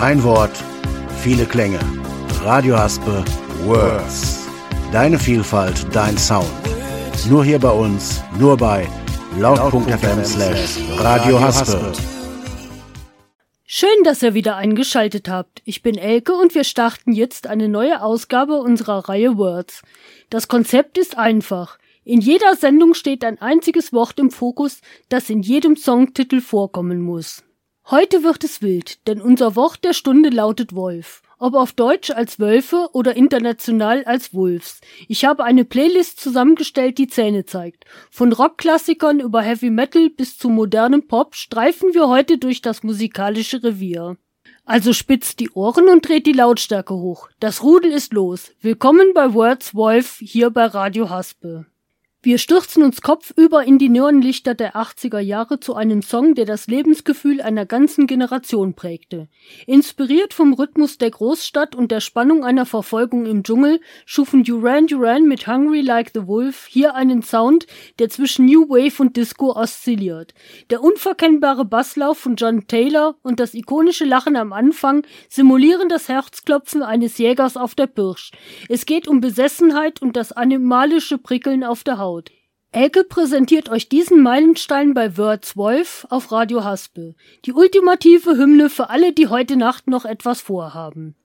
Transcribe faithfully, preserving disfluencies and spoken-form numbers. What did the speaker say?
Ein Wort, viele Klänge. Radio Haspe Words. Deine Vielfalt, dein Sound. Nur hier bei uns, nur bei laut.fm slash Radio Haspe. Schön, dass ihr wieder eingeschaltet habt. Ich bin Elke und wir starten jetzt eine neue Ausgabe unserer Reihe Words. Das Konzept ist einfach. In jeder Sendung steht ein einziges Wort im Fokus, das in jedem Songtitel vorkommen muss. Heute wird es wild, denn unser Wort der Stunde lautet Wolf. Ob auf Deutsch als Wölfe oder international als Wolves. Ich habe eine Playlist zusammengestellt, die Zähne zeigt. Von Rockklassikern über Heavy Metal bis zu modernem Pop streifen wir heute durch das musikalische Revier. Also spitzt die Ohren und dreht die Lautstärke hoch. Das Rudel ist los. Willkommen bei Words Wolf hier bei Radio Haspe. Wir stürzen uns kopfüber in die Neonlichter der achtziger Jahre zu einem Song, der das Lebensgefühl einer ganzen Generation prägte. Inspiriert vom Rhythmus der Großstadt und der Spannung einer Verfolgung im Dschungel schufen Duran Duran mit Hungry Like the Wolf hier einen Sound, der zwischen New Wave und Disco oszilliert. Der unverkennbare Basslauf von John Taylor und das ikonische Lachen am Anfang simulieren das Herzklopfen eines Jägers auf der Pirsch. Es geht um Besessenheit und das animalische Prickeln auf der Haut. Elke präsentiert euch diesen Meilenstein bei Words Wolf auf Radio Haspe. Die ultimative Hymne für alle, die heute Nacht noch etwas vorhaben.